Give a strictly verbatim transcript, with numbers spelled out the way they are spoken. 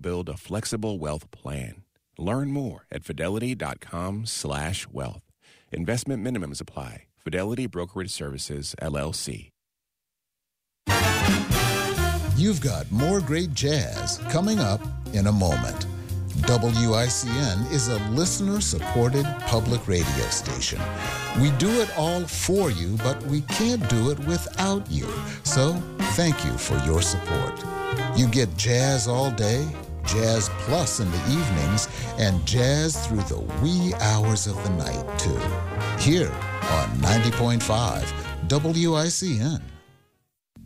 build a flexible wealth plan. Learn more at fidelity.com slash wealth. Investment minimums apply. Fidelity Brokerage Services, L L C. You've got more great jazz coming up in a moment. W I C N is a listener-supported public radio station. We do it all for you, but we can't do it without you. So thank you for your support. You get jazz all day, jazz plus in the evenings, and jazz through the wee hours of the night, too. Here on ninety point five W I C N.